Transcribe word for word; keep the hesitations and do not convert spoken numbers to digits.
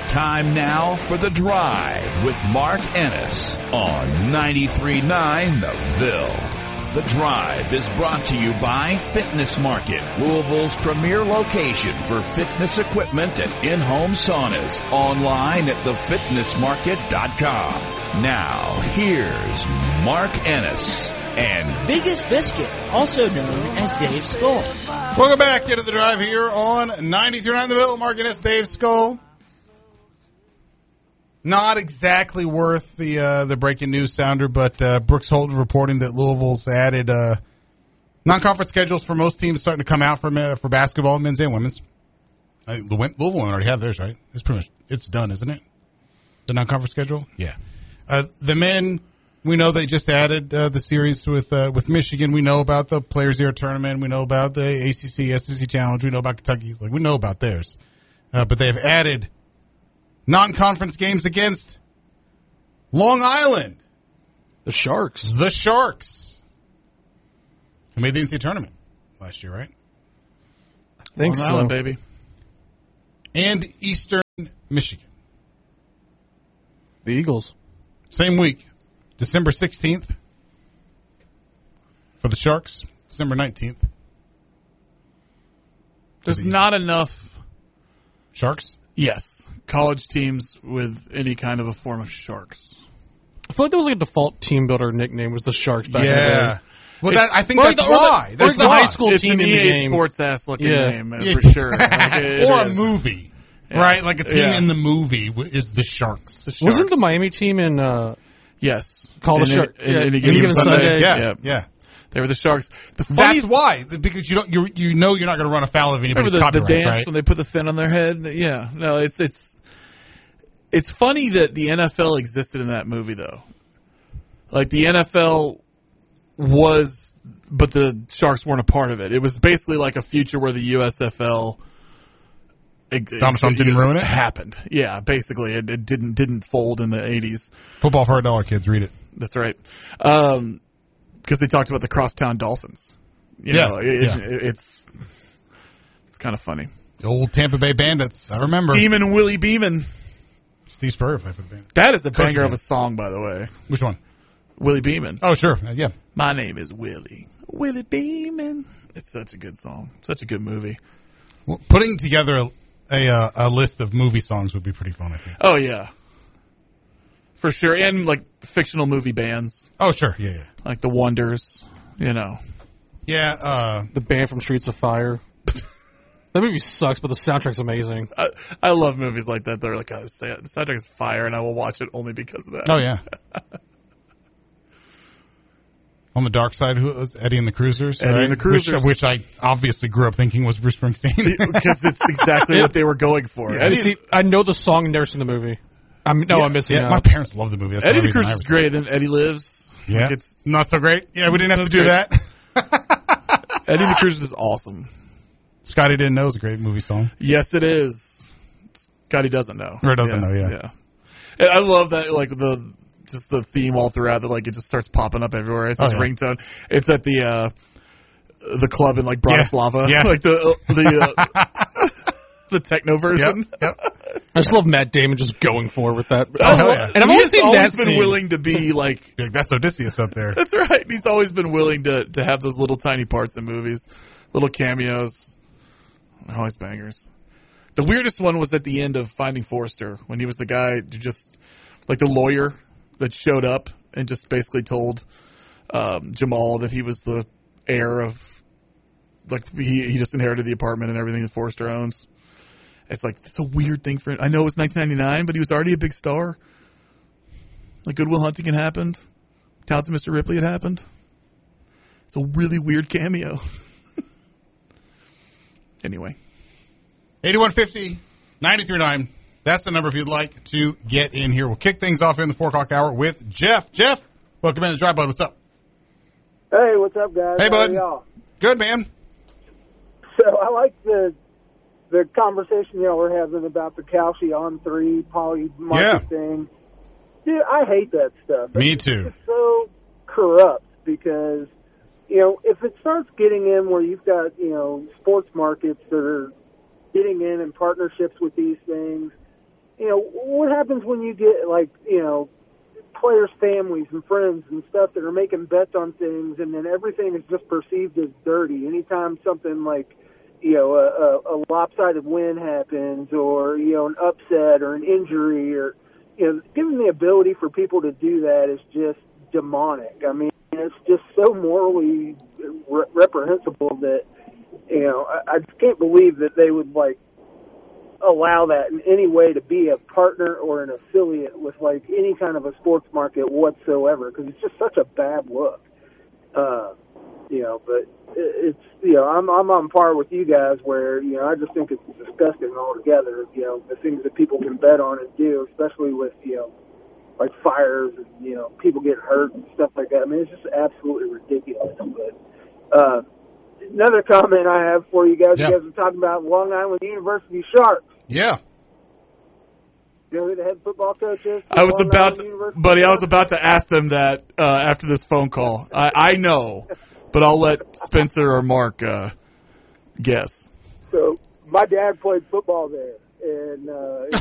Time now for The Drive with Mark Ennis on ninety-three point nine The Ville. The Drive is brought to you by Fitness Market, Louisville's premier location for fitness equipment and in-home saunas. Online at the fitness market dot com. Now, here's Mark Ennis and Biggest Biscuit, also known as Dave Skull. Welcome back into The Drive here on ninety-three point nine The Ville. Mark Ennis, Dave Skull. Not exactly worth the uh, the breaking news sounder, but uh, Brooks Holton reporting that Louisville's added uh, non-conference schedules for most teams starting to come out for uh, for basketball, men's and women's. I think the Louisville women already have theirs, right? It's pretty much it's done, isn't it? The non-conference schedule, yeah. Uh, the men, we know they just added uh, the series with uh, with Michigan. We know about the Players Year tournament. We know about the A C C, S E C Challenge. We know about Kentucky. Like we know about theirs, uh, but they have added non-conference games against Long Island. The Sharks. The Sharks. Who made the N C double A tournament last year, right? I think Long so. Island, baby. And Eastern Michigan. The Eagles. Same week. December sixteenth for the Sharks. December nineteenth. There's not enough, Sharks? yes, college teams with any kind of a form of sharks. I feel like that was like a default team builder nickname was the Sharks back in the day. Well, that, I think Well, that's the- or the- why. or That's the why. high school It's team an in E the A game. Sports ass looking Yeah. name, uh, Yeah. for sure. Like, it or a is. movie, right? Like a team Yeah. in the movie w- is the Sharks. The Sharks. Wasn't the Miami team in uh, Yes. Called the In- Shark- in- yeah, in any Any given Given Sunday. Sunday. Yeah, Yeah. yeah. They were the Sharks. The funny That's why, because you don't, you you know, you're not going to run afoul of anybody's Remember the, the copyrights, dance right? when they put the fin on their head? Yeah. No, it's it's it's funny that the N F L existed in that movie, though. Like the N F L was, but the Sharks weren't a part of it. It was basically like a future where the U S F L it, Donald Trump didn't ruin it? Happened. Yeah, basically, it, it didn't didn't fold in the eighties. Football for a dollar, kids. Read it. That's right. Um, because they talked about the Crosstown Dolphins. You Yeah, know, it, yeah. it, it's it's kind of funny. The old Tampa Bay Bandits. I remember. Demon Willie Beeman. Steve Spurrier played for the Bandits. That is a Coach banger of Beeman. a song, by the way. Which one? Willie Beeman. Oh, sure. Uh, yeah. My name is Willie. Willie Beeman. It's such a good song. Such a good movie. Well, putting together a a, uh, a list of movie songs would be pretty fun, I think. Oh, yeah. For sure. And, like, fictional movie bands. Oh, sure. Yeah, yeah. Like The Wonders. You know. Yeah, uh, the band from Streets of Fire. That movie sucks, but the soundtrack's amazing. I, I love movies like that. They're like, oh, the soundtrack is fire, and I will watch it only because of that. oh, yeah. On the dark side, who was Eddie and the Cruisers? Eddie and the Cruisers. Which, which I obviously grew up thinking was Bruce Springsteen. Because it's exactly what they were going for. Yeah. Eddie, See, I know the song and never seen the movie. I'm no, Yeah, I'm missing yeah, out. my parents love the movie. That's Eddie the the reason I Cruisers is was- great. Then Eddie Lives. Yeah. Like it's, Not so great. Yeah, we didn't have to Sounds do great. that. Eddie the Cruisers is awesome. Scotty Didn't Know is a great movie song. Yes, it is. Scotty doesn't know. Or doesn't know, yeah. Yeah. And I love that, like, the, just the theme all throughout that, like, it just starts popping up everywhere. It's his Oh, yeah. ringtone. It's at the, uh, the club in, like, Bratislava. Yeah. Like, the, the, uh, the techno version. Yep. Yep. I just love Matt Damon just going for it with that. I hell love- yeah. And I've He only has seen always that been scene. willing to be, like, Like, that's Odysseus up there. that's right. He's always been willing to, to have those little tiny parts in movies. Little cameos. They're always bangers. The weirdest one was at the end of Finding Forrester when he was the guy who just, like the lawyer that showed up and just basically told um, Jamal that he was the heir of, like he he just inherited the apartment and everything that Forrester owns. It's like, it's a weird thing for, I know it was nineteen ninety-nine, but he was already a big star. Like Good Will Hunting had happened. Talented Mister Ripley had happened. It's a really weird cameo. Anyway. eighty-one fifty, ninety-three point nine. That's the number if you'd like to get in here. We'll kick things off here in the four o'clock hour with Jeff. Jeff, welcome in the Drive, bud. What's up? Hey, what's up, guys? Hey, How bud. are y'all? Good, man. So I like the the conversation y'all were having about the Kalshi on three poly market Yeah. thing. Dude, I hate that stuff. Me It's too. just so corrupt because, you know, if it starts getting in where you've got, you know, sports markets that are getting in in partnerships with these things, you know, what happens when you get, like, you know, players' families and friends and stuff that are making bets on things, and then everything is just perceived as dirty. Anytime something like, you know, a, a, a lopsided win happens, or, you know, an upset or an injury, or, you know, giving the ability for people to do that is just demonic. I mean, it's just so morally re- reprehensible that, you know, I, I just can't believe that they would, like, allow that in any way to be a partner or an affiliate with, like, any kind of a sports market whatsoever, because it's just such a bad look. Uh, you know, but it, it's, you know, I'm, I'm on par with you guys where, you know, I just think it's disgusting altogether, you know, the things that people can bet on and do, especially with, you know, like fires and, you know, people get hurt and stuff like that. I mean, it's just absolutely ridiculous. But, uh, another comment I have for you guys, Yeah. you guys are talking about Long Island University Sharks. Yeah. You know who the head football coach is? I was Long about Island to, University buddy, I was Sharks? about to ask them that uh, after this phone call. I, I know, but I'll let Spencer or Mark uh, guess. So my dad played football there, and uh,